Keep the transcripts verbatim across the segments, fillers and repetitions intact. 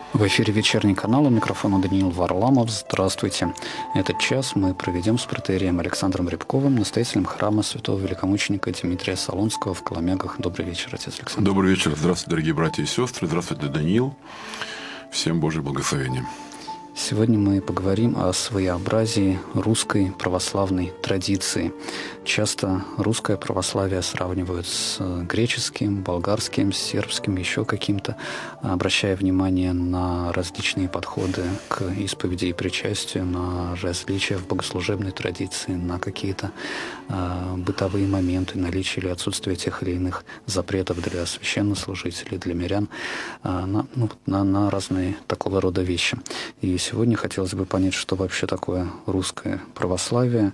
В эфире «Вечерний канал», у микрофона Даниил Варламов. Здравствуйте. Этот час мы проведем с протоиереем Александром Рябковым, настоятелем храма святого великомученика Дмитрия Солунского в Коломягах. Добрый вечер, отец Александр. Добрый вечер. Здравствуйте, дорогие братья и сестры. Здравствуйте, Даниил. Всем Божье благословение. Сегодня мы поговорим о своеобразии русской православной традиции. Часто русское православие сравнивают с греческим, болгарским, сербским, еще каким-то, обращая внимание на различные подходы к исповеди и причастию, на различия в богослужебной традиции, на какие-то э, бытовые моменты, наличие или отсутствие тех или иных запретов для священнослужителей, для мирян, э, на, ну, на, на разные такого рода вещи. И сегодня хотелось бы понять, что вообще такое русское православие,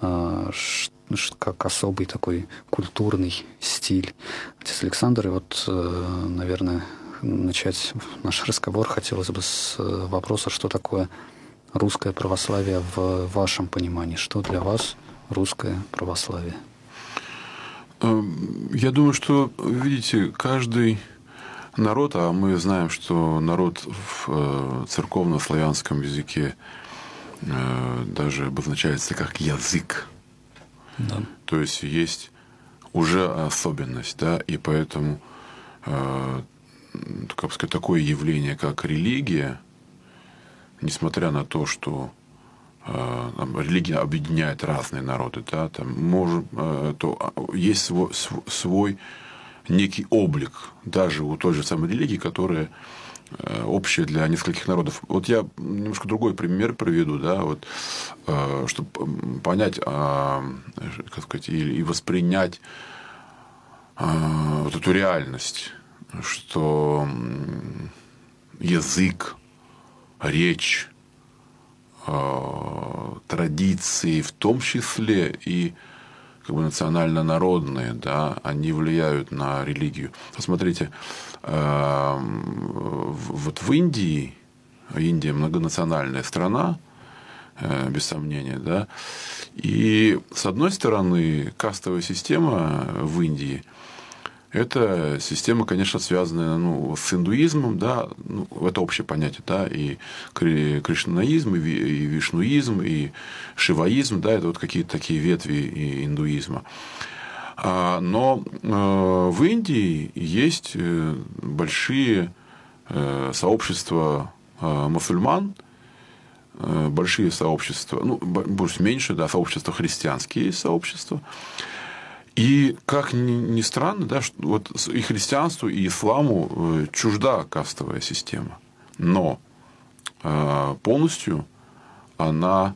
как особый такой культурный стиль. Отец Александр, и вот, наверное, начать наш разговор хотелось бы с вопроса, что такое русское православие в вашем понимании? Что для вас русское православие? Я думаю, что, видите, каждый народ, а мы знаем, что народ в церковно-славянском языке даже обозначается как язык. Да. То есть есть уже особенность, да, и поэтому как сказать, такое явление, как религия, несмотря на то, что религия объединяет разные народы, да, там может, то есть свой, свой некий облик даже у той же самой религии, которая общая для нескольких народов. Вот я немножко другой пример приведу, да, вот, чтобы понять, как сказать, и воспринять вот эту реальность, что язык, речь, традиции, в том числе и как бы национально-народные, да, они влияют на религию. Посмотрите, вот в Индии, Индия многонациональная страна, без сомнения, да, и с одной стороны кастовая система в Индии – это система, конечно, связанная, ну, с индуизмом, да, ну, это общее понятие, да, и кришнаизм, и вишнуизм, и шиваизм, да, это вот какие-то такие ветви индуизма. Но в Индии есть большие сообщества мусульман, большие сообщества, ну, больше меньше, да, сообщества христианские сообщества. И, как ни странно, да, вот и христианству, и исламу чужда кастовая система. Но полностью она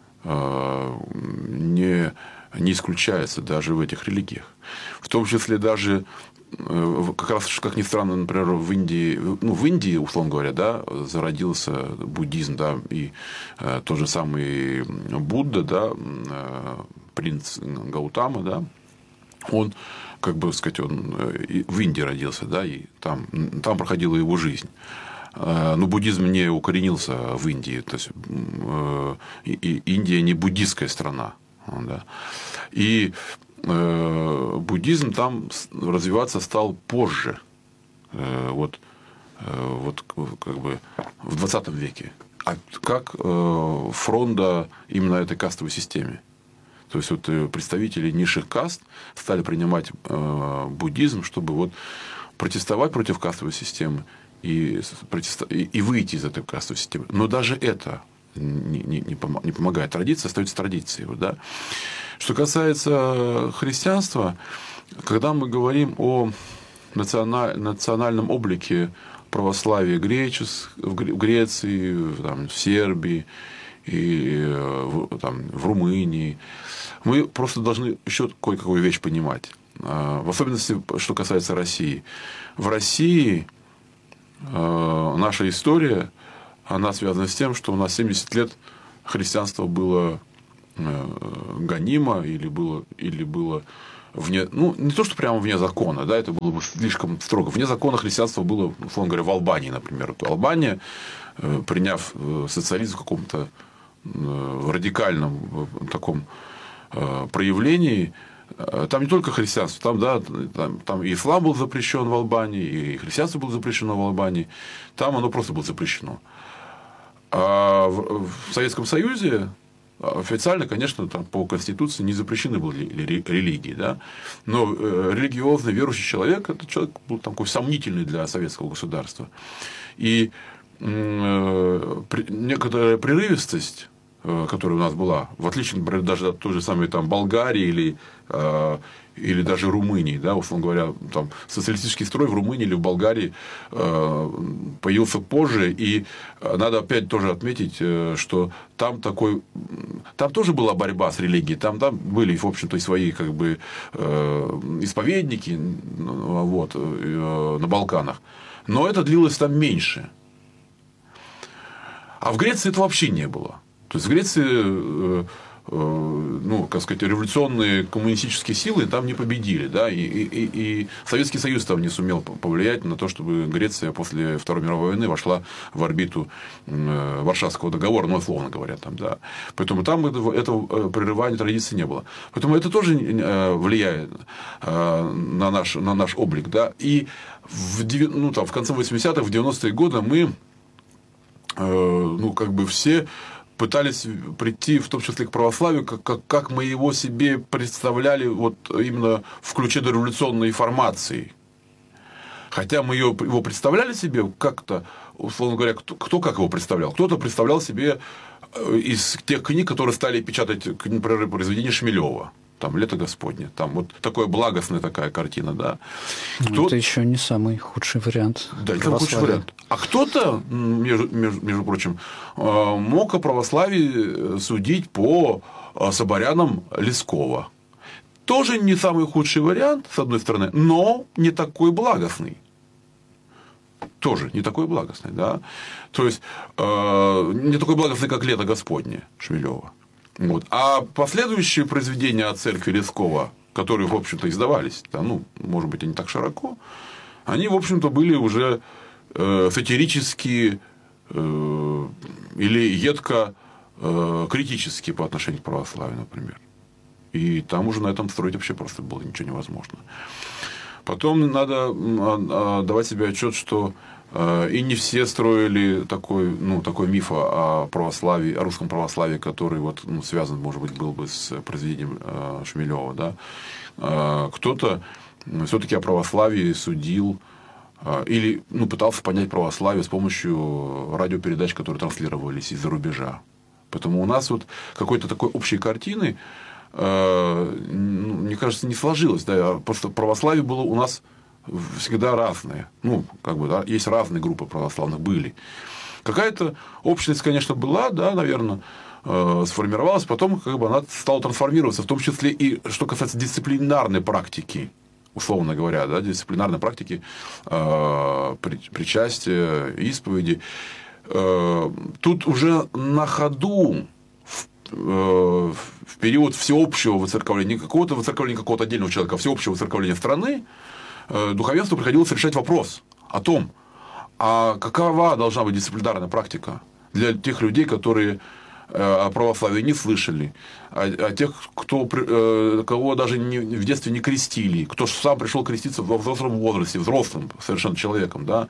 не, не исключается даже в этих религиях. В том числе даже, как раз, как ни странно, например, в Индии, ну, в Индии, условно говоря, да, зародился буддизм, да, и тот же самый Будда, да, принц Гаутама, да, он, как бы сказать, он в Индии родился, да, и там, там проходила его жизнь. Но буддизм не укоренился в Индии. То есть Индия не буддистская страна. Да. И буддизм там развиваться стал позже. Вот, вот как бы в двадцатом веке. А как фронта именно этой кастовой системе. То есть вот представители низших каст стали принимать э, буддизм, чтобы вот протестовать против кастовой системы и, и выйти из этой кастовой системы. Но даже это не, не, не помогает. Традиция остается традицией. Вот, да? Что касается христианства, когда мы говорим о националь, национальном облике православия гречес, в Греции, там, в Сербии, и там, в Румынии, мы просто должны еще кое-какую вещь понимать. В особенности, что касается России. В России наша история, она связана с тем, что у нас семьдесят лет христианство было гонимо или было, или было вне, ну, не то, что прямо вне закона, да, это было бы слишком строго. Вне закона христианство было, условно говоря, в Албании, например. Албания, приняв социализм в каком-то радикальном таком проявлении, Там не только христианство, там, да, там, там и ислам был запрещен в Албании, и христианство было запрещено в Албании. Там оно просто было запрещено. А в, в Советском Союзе официально, конечно, там, по Конституции не запрещены были религии, да? Но религиозный, верующий человек, этот человек был такой сомнительный для советского государства. И некоторая прерывистость, которая у нас была, в отличие, например, даже от той же самой там, Болгарии или, или даже Румынии, да, условно говоря, там, социалистический строй в Румынии или в Болгарии появился позже, и надо опять тоже отметить, что там такой, там тоже была борьба с религией, там, там были, в общем-то, и свои как бы исповедники вот, на Балканах, но это длилось там меньше. А в Греции это вообще не было. То есть в Греции, ну, как сказать, революционные коммунистические силы там не победили, да, и, и, и Советский Союз там не сумел повлиять на то, чтобы Греция после Второй мировой войны вошла в орбиту Варшавского договора, ну, условно говоря, там, да. Поэтому там этого, этого прерывания традиции не было. Поэтому это тоже влияет на наш, на наш облик, да. И в, ну, там, в конце восьмидесятых, в девяностые годы мы, ну, как бы все пытались прийти, в том числе к православию, как, как, как мы его себе представляли вот именно в ключе дореволюционной формации. Хотя мы ее, его представляли себе как-то, условно говоря, кто, кто как его представлял? Кто-то представлял себе из тех книг, которые стали печатать, например, произведения Шмелева. Там «Лето Господне», там вот такая благостная такая картина, да. Кто... Это еще не самый худший вариант. Да, это худший вариант. А кто-то, между, между, между прочим, мог о православии судить по соборянам Лескова. Тоже не самый худший вариант, с одной стороны, но не такой благостный. Тоже не такой благостный, да. То есть, не такой благостный, как «Лето Господне» Шмелева. Вот. А последующие произведения о церкви Лескова, которые, в общем-то, издавались, да, ну, может быть, не так широко, они, в общем-то, были уже э, сатирические э, или едко э, критические по отношению к православию, например. И там уже на этом строить вообще просто было ничего невозможно. Потом надо давать себе отчет, что и не все строили такой, ну, такой миф о православии, о русском православии, который вот, ну, связан, может быть, был бы с произведением Шмелева. Да? Кто-то все-таки о православии судил или, ну, пытался понять православие с помощью радиопередач, которые транслировались из-за рубежа. Поэтому у нас вот какой-то такой общей картины, мне кажется, не сложилось. Да? Просто православие было у нас всегда разные. Ну, как бы, да, есть разные группы православных, были. Какая-то общность, конечно, была, да, наверное, э, сформировалась, потом как бы она стала трансформироваться, в том числе и что касается дисциплинарной практики, условно говоря, да, дисциплинарной практики э, при, причастия, исповеди. Э, тут уже на ходу в, э, в период всеобщего воцерковления, не какого-то воцерковления какого-то отдельного человека, а всеобщего воцерковления страны, духовенству приходилось решать вопрос о том, а какова должна быть дисциплинарная практика для тех людей, которые о православии не слышали, а тех, кто, кого даже в детстве не крестили, кто сам пришел креститься во взрослом возрасте, взрослым совершенно человеком, да,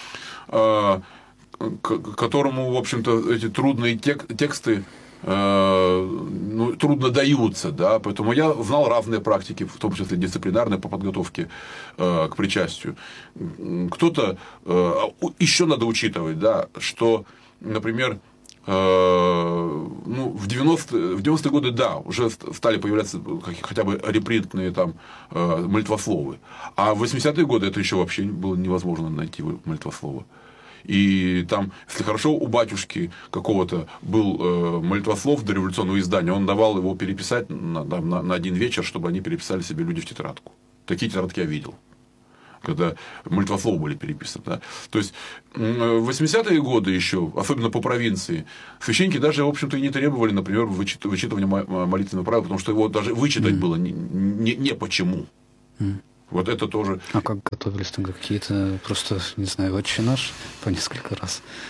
которому, в общем-то, эти трудные тексты ну, трудно даются, да, поэтому я знал разные практики, в том числе дисциплинарные по подготовке э, к причастию. Кто-то э, еще надо учитывать, да, что, например, э, ну, в девяностые, в девяностые годы, да, уже стали появляться хотя бы репринтные там э, молитвословы, а в восьмидесятые годы это еще вообще было невозможно найти молитвослова. И там, если хорошо, у батюшки какого-то был э, молитвослов до революционного издания, он давал его переписать на, на, на один вечер, чтобы они переписали себе люди в тетрадку. Такие тетрадки я видел, когда молитвословы были переписаны. Да? То есть, в восьмидесятые годы еще, особенно по провинции, священники даже, в общем-то, и не требовали, например, вычит, вычитывания молитвенного правила, потому что его даже вычитать mm. было не, не, не почему. Mm. Вот это тоже. А как готовились тогда? Какие-то просто, не знаю, «Отче наш» по несколько раз?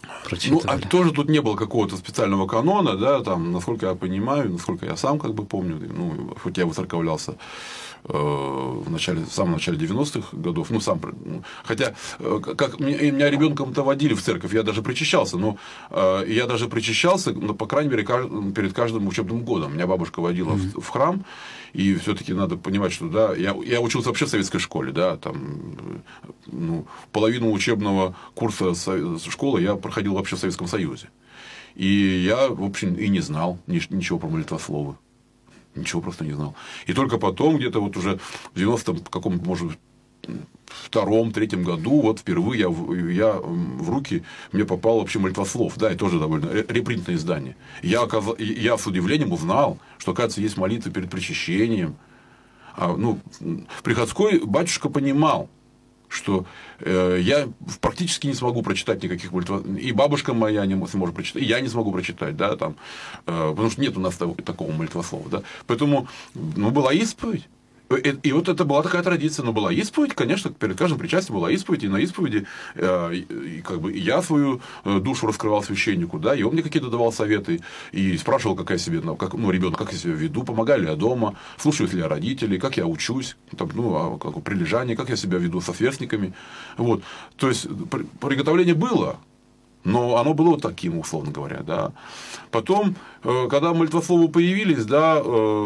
прочитывали? Ну, а тоже тут не было какого-то специального канона, да, там, насколько я понимаю, насколько я сам как бы помню, ну, хоть я воцерковлялся в, начале, в самом начале девяностых годов, ну, сам, хотя, как меня ребенком-то водили в церковь, я даже причащался, но я даже причащался, ну, по крайней мере, перед каждым учебным годом. Меня бабушка водила mm-hmm. в храм, и все-таки надо понимать, что, да, я, я учился вообще в советской школе, да, там, ну, половину учебного курса школы я проходил вообще в Советском Союзе. И я, в общем, и не знал ничего про молитвословы. Ничего просто не знал. И только потом, где-то вот уже в девяностом каком-то, может быть, втором, третьем году, вот впервые я, я в руки мне попал вообще молитвослов, да, и тоже довольно репринтное издание. Я, я с удивлением узнал, что, оказывается, есть молитвы перед причащением. А, ну, приходской батюшка понимал, что э, я практически не смогу прочитать никаких молитв. И бабушка моя не сможет прочитать, и я не смогу прочитать, да, там, э, потому что нет у нас того, такого молитвослова. Да. Поэтому, ну, была исповедь. И, и вот это была такая традиция, но была исповедь, конечно, перед каждым причастием была исповедь, и на исповеди э, и, как бы, я свою душу раскрывал священнику, да, и он мне какие-то давал советы, и спрашивал, как я себе, как, ну, ребенок, как я себя веду, помогали ли я дома, слушаюсь ли я родителей, как я учусь, там, ну, как, прилежание, как я себя веду со сверстниками. Вот. То есть, приготовление было, но оно было вот таким, условно говоря, да. Потом, когда молитвословы появились, да,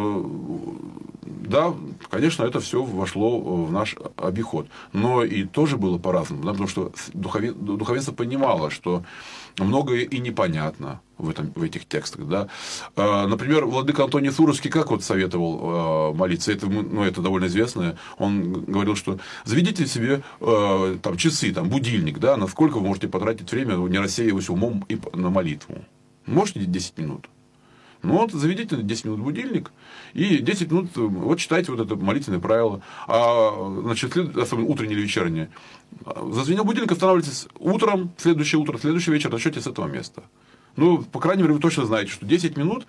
да, конечно, это все вошло в наш обиход. Но и тоже было по-разному, да, потому что духовенство понимало, что многое и непонятно в, этом, в этих текстах. Да. Например, владыка Антоний Суровский как вот советовал молиться? Это, ну, это довольно известно. Он говорил, что заведите себе там, часы, там, будильник, да, насколько вы можете потратить время, не рассеиваясь умом и на молитву. Можете десять минут? Ну вот, заведите на десять минут будильник, и десять минут вот читайте вот это молитвенное правило. А, значит, особенно утреннее или вечернее. Зазвенел будильник, останавливайтесь утром, следующее утро, следующий вечер, начнете с этого места. Ну, по крайней мере, вы точно знаете, что десять минут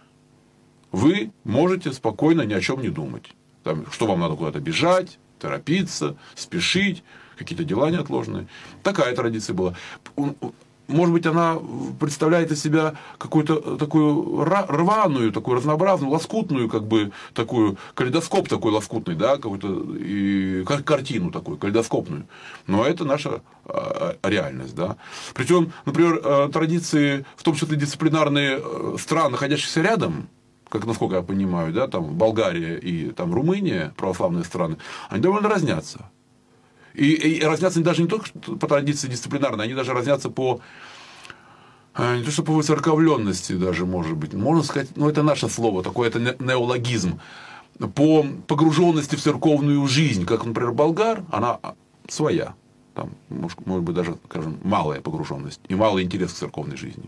вы можете спокойно ни о чем не думать. Там, что вам надо куда-то бежать, торопиться, спешить, какие-то дела неотложные. Такая традиция была. Может быть, она представляет из себя какую-то такую рваную, такую разнообразную, лоскутную, как бы такую, калейдоскоп такой лоскутный, да, какую-то и, картину такую, калейдоскопную. Но это наша реальность, да. Причем, например, традиции, в том числе дисциплинарные стран, находящихся рядом, как насколько я понимаю, да, там Болгария и там Румыния, православные страны, они довольно разнятся. И, и разнятся даже не только по традиции дисциплинарной, они даже разнятся по, не то что по выцерковленности даже, может быть, можно сказать, ну, это наше слово, такое, это неологизм, по погруженности в церковную жизнь, как, например, болгар, она своя, там, может, может быть, даже, скажем, малая погруженность и малый интерес к церковной жизни.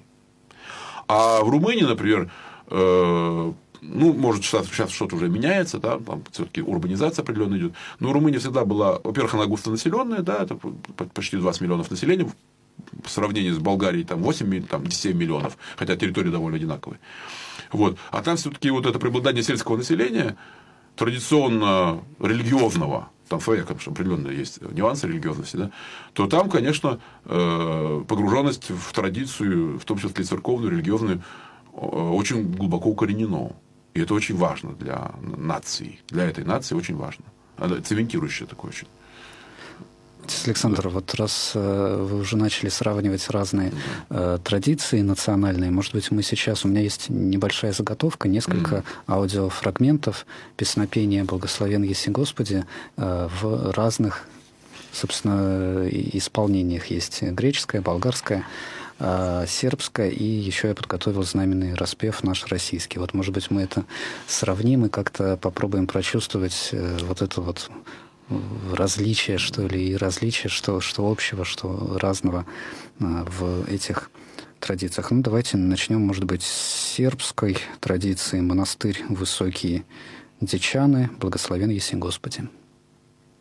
А в Румынии, например, э- ну, может, сейчас что-то уже меняется, да, там все-таки урбанизация определенно идет. Но Румыния всегда была, во-первых, она густонаселенная, да, это почти двадцать миллионов населения, в сравнении с Болгарией там восемь, там семь миллионов, хотя территории довольно одинаковые. Вот. А там все-таки вот это преобладание сельского населения, традиционно религиозного, там своя, конечно, определенные есть нюансы религиозности, да, то там, конечно, погруженность в традицию, в том числе церковную, религиозную, очень глубоко укоренено. И это очень важно для нации. Для этой нации очень важно. Цементирующее такое очень. Александр, вот раз э, вы уже начали сравнивать разные э, традиции национальные, может быть, мы сейчас, у меня есть небольшая заготовка, несколько mm-hmm. аудиофрагментов песнопения «Благословен еси Господи» э, в разных, собственно, исполнениях. Есть греческое, болгарское, сербская, и еще я подготовил знаменный распев наш российский. Вот, может быть, мы это сравним и как-то попробуем прочувствовать вот это вот различие, что ли, и различие, что, что общего, что разного в этих традициях. Ну, давайте начнем, может быть, с сербской традиции. Монастырь Высокие Дечаны. Благословен еси Господи.